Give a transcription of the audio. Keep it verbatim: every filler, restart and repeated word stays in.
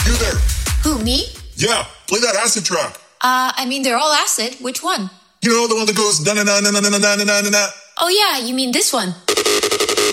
You there. Who, me? Yeah, play that acid track. Uh, I mean, they're all acid. Which one? You know, the one that goes na na na na na na na na na na. Oh yeah, you mean this one.